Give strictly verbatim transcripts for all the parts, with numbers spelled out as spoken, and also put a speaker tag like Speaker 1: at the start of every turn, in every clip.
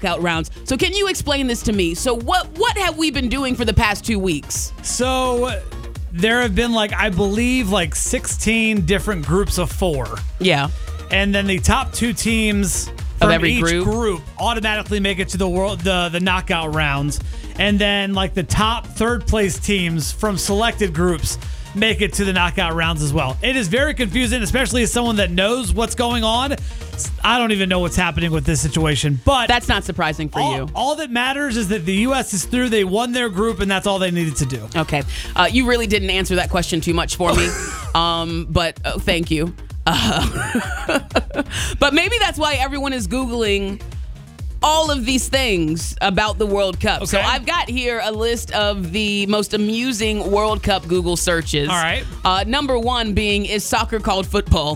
Speaker 1: knockout rounds. So can you explain this to me? So what what have we been doing for the past two weeks?
Speaker 2: So there have been like, I believe like sixteen different groups of four.
Speaker 1: Yeah.
Speaker 2: And then the top two teams from
Speaker 1: of every
Speaker 2: each
Speaker 1: group.
Speaker 2: group automatically make it to the world the, the knockout rounds. And then like the top third place teams from selected groups make it to the knockout rounds as well. It is very confusing, especially as someone that knows what's going on. I don't even know what's happening with this situation, but
Speaker 1: that's not surprising for
Speaker 2: all,
Speaker 1: you.
Speaker 2: All that matters is that the U S is through. They won their group, and that's all they needed to do.
Speaker 1: Okay. Uh, you really didn't answer that question too much for me, um, but uh, thank you. Uh, but maybe that's why everyone is Googling all of these things about the World Cup.
Speaker 2: Okay.
Speaker 1: So I've got here a list of the most amusing World Cup Google searches.
Speaker 2: All right.
Speaker 1: Uh, number one being, is soccer called football?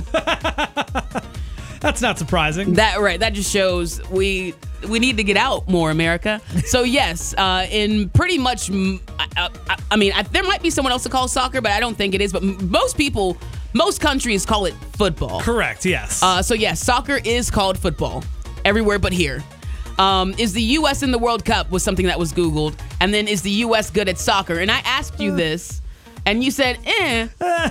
Speaker 2: That's not surprising.
Speaker 1: That right. That just shows we we need to get out more, America. So yes, uh, in pretty much, I, I, I mean, I, there might be someone else to call soccer, but I don't think it is. But most people, most countries call it football.
Speaker 2: Correct. Yes.
Speaker 1: Uh, so yes, soccer is called football everywhere but here. Um, is the U S in the World Cup was something that was Googled, and then is the U S good at soccer? And I asked you this, and you said, eh,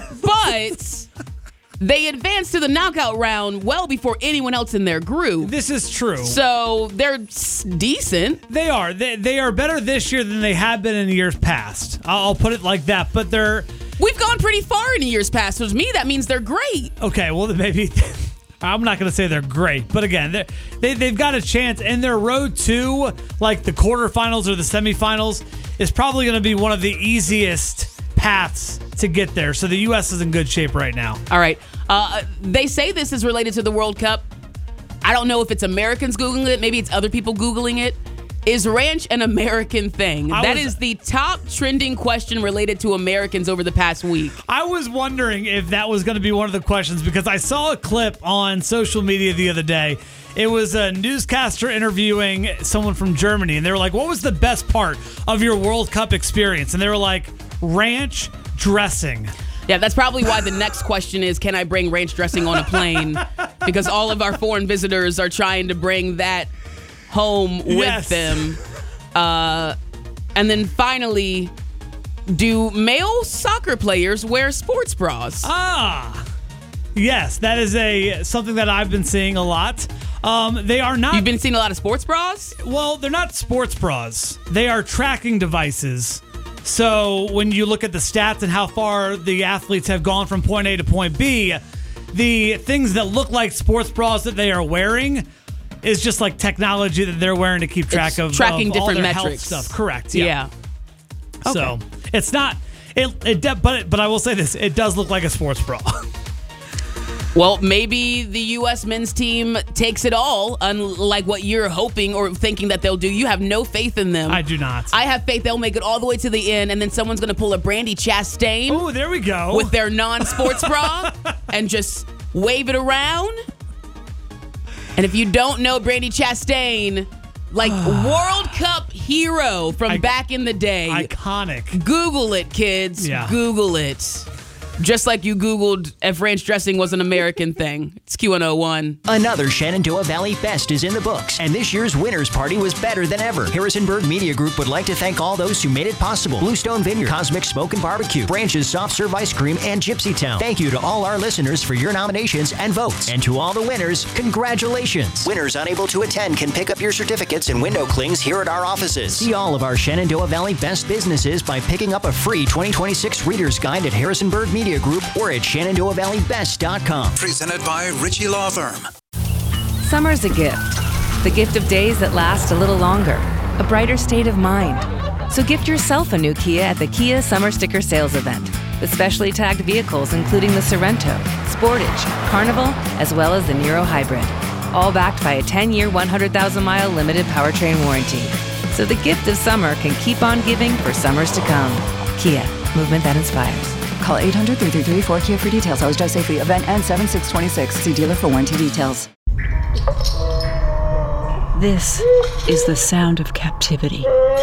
Speaker 1: but they advanced to the knockout round well before anyone else in their group.
Speaker 2: This is true.
Speaker 1: So they're s- decent.
Speaker 2: They are. They, they are better this year than they have been in years past. I'll, I'll put it like that. But they're...
Speaker 1: We've gone pretty far in years past. So to me, that means they're great.
Speaker 2: Okay, well, then maybe... I'm not going to say they're great. But again, they, they've got a chance. And their road to, like, the quarterfinals or the semifinals is probably going to be one of the easiest paths to get there. So the U S is in good shape right now.
Speaker 1: All right. Uh, they say this is related to the World Cup. I don't know if it's Americans Googling it. Maybe it's other people Googling it. Is ranch an American thing?
Speaker 2: I
Speaker 1: That
Speaker 2: was-
Speaker 1: is the top trending question related to Americans over the past week.
Speaker 2: I was wondering if that was going to be one of the questions because I saw a clip on social media the other day. It was a newscaster interviewing someone from Germany, and they were like, what was the best part of your World Cup experience? And they were like, ranch dressing.
Speaker 1: Yeah, that's probably why the next question is, can I bring ranch dressing on a plane? Because all of our foreign visitors are trying to bring that home with
Speaker 2: Yes.
Speaker 1: them. Uh, and then finally, do male soccer players wear sports bras?
Speaker 2: Ah, yes, that is a something that I've been seeing a lot. Um, they are not.
Speaker 1: You've been seeing a lot of sports bras?
Speaker 2: Well, they're not sports bras. They are tracking devices. So when you look at the stats and how far the athletes have gone from point A to point B, the things that look like sports bras that they are wearing is just like technology that they're wearing to keep track
Speaker 1: It's
Speaker 2: of
Speaker 1: tracking
Speaker 2: of
Speaker 1: different
Speaker 2: all their
Speaker 1: metrics.
Speaker 2: health stuff. Correct. Yeah.
Speaker 1: Yeah.
Speaker 2: So
Speaker 1: Okay.
Speaker 2: it's not. It. It. de- But it, but I will say this: it does look like a sports bra.
Speaker 1: Well, maybe the U S men's team takes it all, unlike what you're hoping or thinking that they'll do. You have no faith in them.
Speaker 2: I do not.
Speaker 1: I have faith they'll make it all the way to the end, and then someone's going to pull a Brandy Chastain
Speaker 2: Oh, there we go.
Speaker 1: with their non-sports bra and just wave it around. And if you don't know Brandy Chastain, like World Cup hero from
Speaker 2: I-
Speaker 1: back in the day,
Speaker 2: Iconic.
Speaker 1: Google it, kids.
Speaker 2: Yeah.
Speaker 1: Google it. Just like you Googled if ranch dressing was an American thing. It's Q one oh one.
Speaker 3: Another Shenandoah Valley Fest is in the books, and this year's winners party was better than ever. Harrisonburg Media Group would like to thank all those who made it possible. Bluestone Vineyard, Cosmic Smoke and Barbecue, Branches Soft Serve Ice Cream, and Gypsy Town. Thank you to all our listeners for your nominations and votes. And to all the winners, congratulations. Winners unable to attend can pick up your certificates and window clings here at our offices. See all of our Shenandoah Valley best businesses by picking up a free twenty twenty-six Reader's Guide at Harrisonburg Media Group or at Shenandoah Valley Best dot com.
Speaker 4: Presented by Ritchie Law Firm.
Speaker 5: Summer's a gift. The gift of days that last a little longer. A brighter state of mind. So gift yourself a new Kia at the Kia Summer Sticker Sales Event. With specially tagged vehicles including the Sorrento, Sportage, Carnival, as well as the Niro Hybrid. All backed by a ten-year, one hundred thousand mile limited powertrain warranty. So the gift of summer can keep on giving for summers to come. Kia, movement that inspires.
Speaker 6: Call eight hundred, three three three, four K I A for details. Always drive safely. Event ends seven six twenty-six. See dealer for warranty details.
Speaker 7: This is the sound of captivity.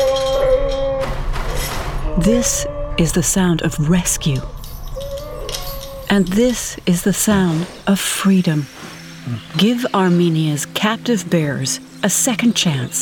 Speaker 7: This is the sound of rescue. And this is the sound of freedom. Give Armenia's captive bears a second chance